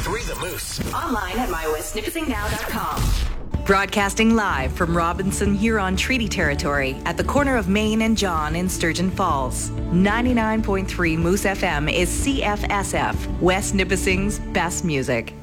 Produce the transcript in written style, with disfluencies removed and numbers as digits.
101.3 The Moose. Online at mywestnipissingnow.com. Broadcasting live from Robinson Huron Treaty Territory at the corner of Main and John in Sturgeon Falls. 99.3 Moose FM is CFSF, West Nipissing's best music.